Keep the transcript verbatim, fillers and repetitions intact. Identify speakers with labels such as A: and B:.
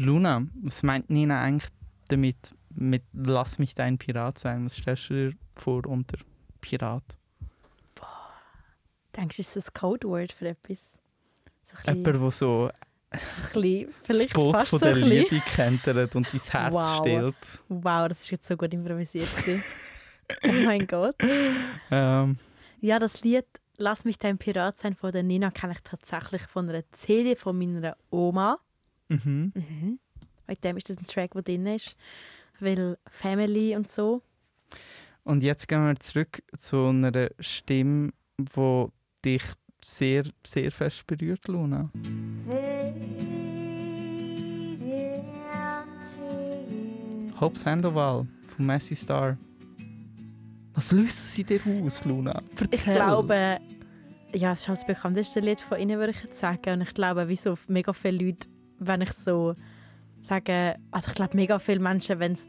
A: Luna, was meint Nina eigentlich damit, mit «Lass mich dein Pirat sein»? Was stellst du dir vor unter Pirat?
B: Boah. Denkst du, ist das ein Codewort für etwas? So ein
A: Jemand, der so
B: ein bisschen, vielleicht
A: das Boot
B: fast
A: von
B: so
A: der
B: ein bisschen.
A: Liebe kentert und dein Herz
B: Wow.
A: stillt.
B: Wow, das ist jetzt so gut improvisiert. gewesen. Oh mein Gott.
A: Ähm,
B: Ja, das Lied «Lass mich dein Pirat sein» von der Nina kenne ich tatsächlich von einer C D von meiner Oma.
A: mhm.
B: Mhm. Wegen dem ist das ein Track, der drin ist. Weil Family und so.
A: Und jetzt gehen wir zurück zu einer Stimme, die dich sehr, sehr fest berührt, Luna. Hope Sandoval von Massey Star. Was löst es in dir aus, Luna? Erzähl.
B: Ich glaube, ja, es ist halt das bekannteste Lied von ihnen, würde ich jetzt sagen. Und ich glaube, wie so mega viele Leute, wenn ich so sage, also ich glaube, mega viele Menschen, wenn sie